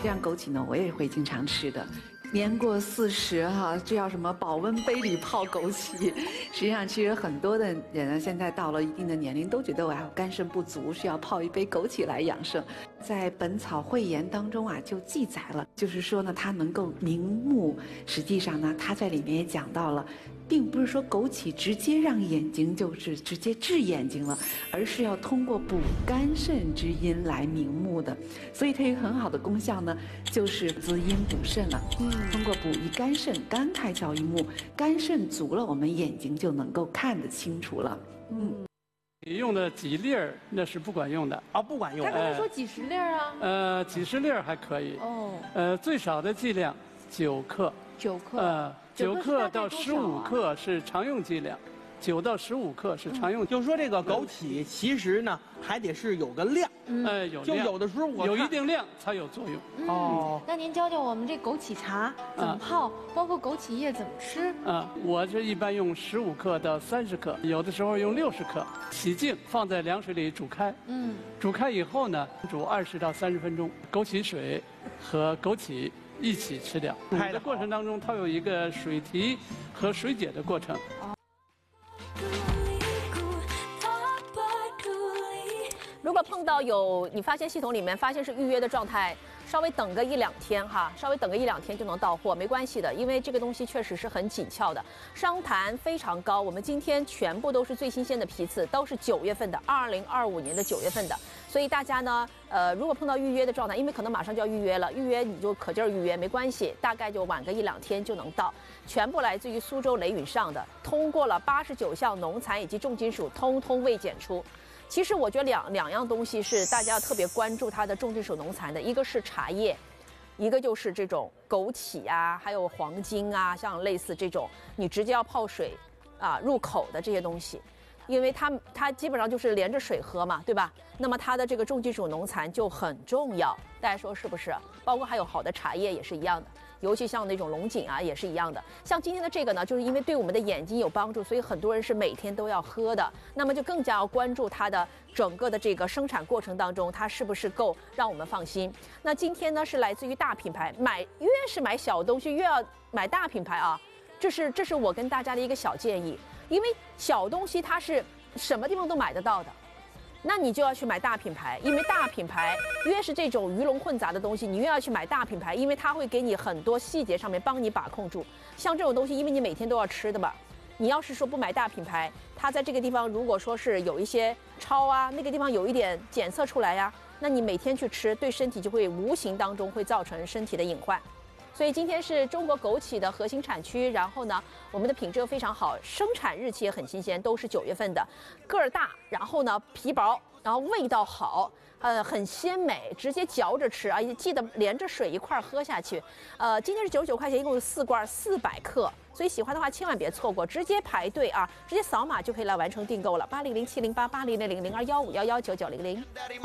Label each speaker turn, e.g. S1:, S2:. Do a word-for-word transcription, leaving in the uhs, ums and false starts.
S1: 这样枸杞呢，我也会经常吃的。年过四十哈，这叫什么保温杯里泡枸杞。实际上，其实很多的人呢，现在到了一定的年龄，都觉得我要肝肾不足，需要泡一杯枸杞来养生。在《本草汇言》当中啊，就记载了，就是说呢，它能够明目。实际上呢，它在里面也讲到了。并不是说枸杞直接让眼睛就是直接治眼睛了，而是要通过补肝肾之阴来明目的，所以它有很好的功效呢，就是滋阴补肾了。嗯，通过补益肝肾，肝开窍于目，肝肾足了，我们眼睛就能够看得清楚了。嗯，
S2: 你用的几粒儿那是不管用的
S3: 啊，不管用。
S4: 他刚才说几十粒儿啊？
S2: 呃，几十粒儿还可以。哦。呃，最少的剂量九克。
S4: 九克。
S2: 呃。九克到十五克是常用剂量，九到十五克是常用。
S3: 就是说这个枸杞其实呢还得是有个量，
S2: 哎，有
S3: 就有的时候我
S2: 有一定量才有作用。
S4: 哦，那您教教我们这枸杞茶怎么泡，包括枸杞叶怎么吃？
S2: 啊，我这一般用十五克到三十克，有的时候用六十克，洗净放在凉水里煮开。嗯，煮开以后呢，煮二十到三十分钟，枸杞水和枸杞。一起吃掉。煮的过程当中，它有一个水提和水解的过程。
S5: 如果碰到有你发现系统里面发现是预约的状态，稍微等个一两天哈，稍微等个一两天就能到货，没关系的，因为这个东西确实是很紧俏的，商谈非常高。我们今天全部都是最新鲜的批次，都是九月份的，二零二五年的九月份的。所以大家呢，呃，如果碰到预约的状态，因为可能马上就要预约了，预约你就可劲儿预约，没关系，大概就晚个一两天就能到。全部来自于苏州雷允上的，通过了八十九项农残以及重金属，通通未检出。其实我觉得两两样东西是大家要特别关注它的重金属农残的，一个是茶叶，一个就是这种枸杞啊，还有黄精啊，像类似这种你直接要泡水啊入口的这些东西。因为它它基本上就是连着水喝嘛，对吧？那么它的这个重金属农残就很重要，大家说是不是？包括还有好的茶叶也是一样的，尤其像那种龙井啊也是一样的。像今天的这个呢，就是因为对我们的眼睛有帮助，所以很多人是每天都要喝的。那么就更加要关注它的整个的这个生产过程当中，它是不是够让我们放心。那今天呢是来自于大品牌，买越是买小东西越要买大品牌啊，这是这是我跟大家的一个小建议。因为小东西它是什么地方都买得到的，那你就要去买大品牌，因为大品牌越是这种鱼龙混杂的东西，你越要去买大品牌，因为它会给你很多细节上面帮你把控住。像这种东西，因为你每天都要吃的嘛，你要是说不买大品牌，它在这个地方如果说是有一些超啊，那个地方有一点检测出来呀，那你每天去吃，对身体就会无形当中会造成身体的隐患。所以今天是中国枸杞的核心产区，然后呢，我们的品质又非常好，生产日期也很新鲜，都是九月份的，个儿大，然后呢皮薄，然后味道好，呃，很鲜美，直接嚼着吃啊，记得连着水一块喝下去。呃，今天是九十九块钱，一共有四罐，四百克，所以喜欢的话千万别错过，直接排队啊，直接扫码就可以来完成订购了，八零零七零八八零零零零二幺五幺幺九九零零。